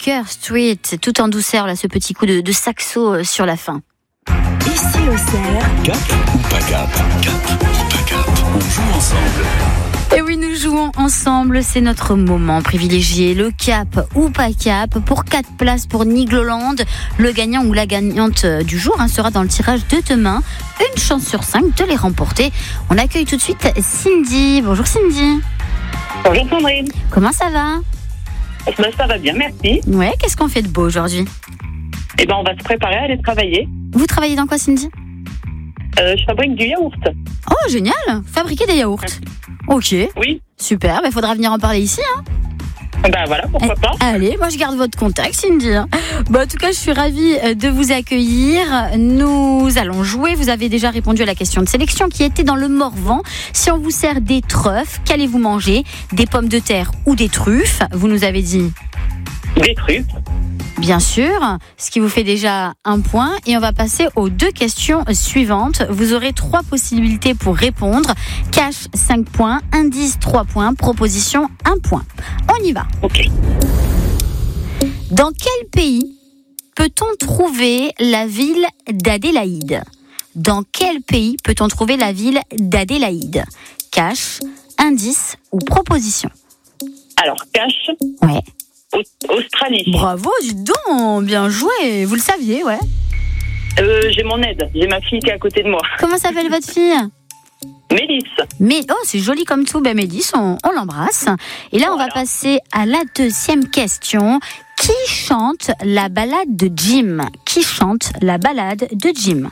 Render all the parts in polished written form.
Baker Street, tout en douceur, là, ce petit coup de saxo sur la fin. Ici au Cerf. Cap ou pas cap? Cap ou pas cap? On joue ensemble. Et oui, nous jouons ensemble, c'est notre moment privilégié, le cap ou pas cap, pour 4 places pour Nigloland. Le gagnant ou la gagnante du jour sera dans le tirage de demain. Une chance sur 5 de les remporter. On accueille tout de suite Cindy. Bonjour Cindy. Bonjour Sandrine. Comment ça va? Ça va bien, merci. Ouais, qu'est-ce qu'on fait de beau aujourd'hui? On va se préparer à aller travailler. Vous travaillez dans quoi, Cindy? Je fabrique du yaourt. Oh, génial! Fabriquer des yaourts. Ok. Oui. Super, il faudra venir en parler ici. Voilà, pourquoi pas. Allez, moi je garde votre contact, Cindy. En tout cas, je suis ravie de vous accueillir. Nous allons jouer. Vous avez déjà répondu à la question de sélection qui était dans le Morvan. Si on vous sert des trèfles, qu'allez-vous manger? Des pommes de terre ou des truffes? Vous nous avez dit Des truffes. bien sûr, ce qui vous fait déjà 1 point. Et on va passer aux 2 questions suivantes. Vous aurez 3 possibilités pour répondre. Cash, 5 points. Indice, 3 points. Proposition, 1 point. On y va. Ok. Dans quel pays peut-on trouver la ville d'Adélaïde? Dans quel pays peut-on trouver la ville d'Adélaïde? Cash, indice ou proposition? Alors, cash, Ouais. Australie. Bravo, dis donc, bien joué. Vous le saviez, ouais. J'ai mon aide. J'ai ma fille qui est à côté de moi. Comment s'appelle votre fille? Mélisse. Mais oh, c'est joli comme tout. Mélisse, on l'embrasse. Et là, on va passer à la 2e question. Qui chante la balade de Jim? Qui chante la balade de Jim?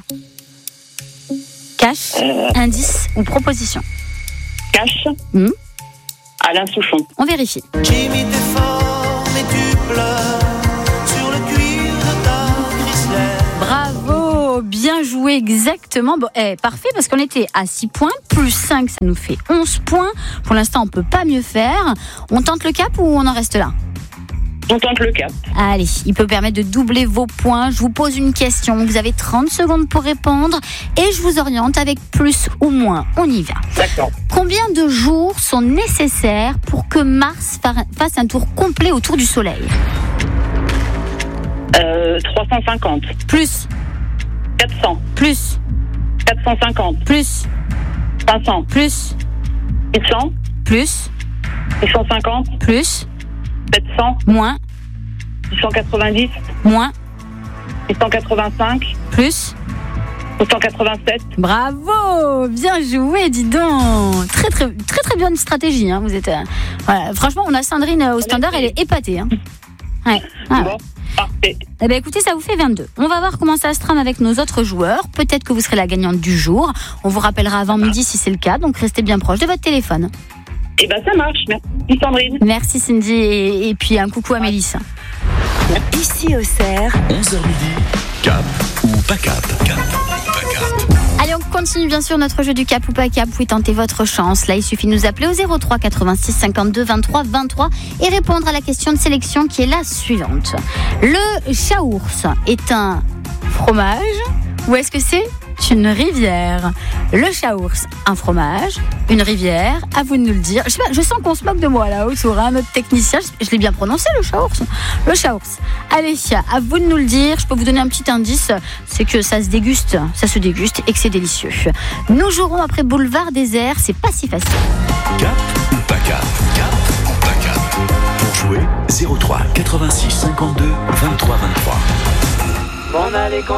Cash, indice ou proposition? Cash. Alain Souchon. On vérifie. Jimmy, t'es fort, mais tu pleures sur le cuir de ta Chrysler. Bravo, bien joué, exactement. Parfait, parce qu'on était à 6 points, plus 5, ça nous fait 11 points. Pour l'instant, on peut pas mieux faire. On tente le cap ou on en reste là? On tente le cap. Allez, il peut permettre de doubler vos points. Je vous pose une question. Vous avez 30 secondes pour répondre et je vous oriente avec plus ou moins. On y va. D'accord. Combien de jours sont nécessaires pour que Mars fasse un tour complet autour du Soleil? 350. Plus, 400. plus, 450. plus, 500. plus, 600. plus, 650. plus, 700. moins, 690. moins, 685. plus. 687. Bravo, bien joué, dis donc. Très très très très bonne stratégie. Vous êtes. Voilà. Franchement, on a Sandrine au standard, elle est épatée. Ouais. Bon, parfait. Écoutez, ça vous fait 22. On va voir comment ça se trame avec nos autres joueurs. Peut-être que vous serez la gagnante du jour. On vous rappellera avant midi si c'est le cas. Donc restez bien proche de votre téléphone. Ça marche. Merci Sandrine. Merci Cindy et puis un coucou à Mélisse. Ici au Cerf. 11h midi. Cap ou pas cap? Cap ou pas cap? Allez, on continue bien sûr notre jeu du cap ou pas cap. Vous pouvez tenter votre chance. Là, il suffit de nous appeler au 03 86 52 23 23 et répondre à la question de sélection qui est la suivante. Le chaours est un fromage ou est-ce que c'est une rivière? Le chaours, un fromage, une rivière, à vous de nous le dire. Je sais pas, je sens qu'on se moque de moi là autour, notre technicien. Je l'ai bien prononcé, le chaours. Le chaours. Allez, à vous de nous le dire. Je peux vous donner un petit indice, c'est que ça se déguste et que c'est délicieux. Nous jouerons après Boulevard Désert, c'est pas si facile. Cap ou pas cap? Cap ou pas cap? Pour jouer, 03 86 52 23 23. On a les